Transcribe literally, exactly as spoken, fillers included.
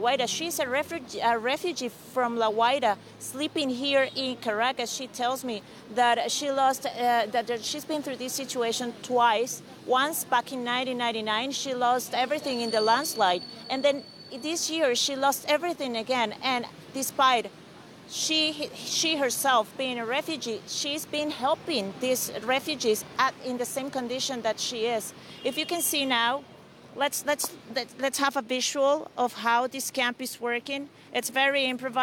Guaira. She's a refugee, a refugee from La Guaira, sleeping here in Caracas. She tells me that she lost, uh, that she's been through this situation twice. Once back in nineteen ninety-nine, she lost everything in the landslide, and then this year she lost everything again. And despite She, she herself being a refugee, she's been helping these refugees at, in the same condition that she is. If you can see now, let's let's let's have a visual of how this camp is working. It's very improvised.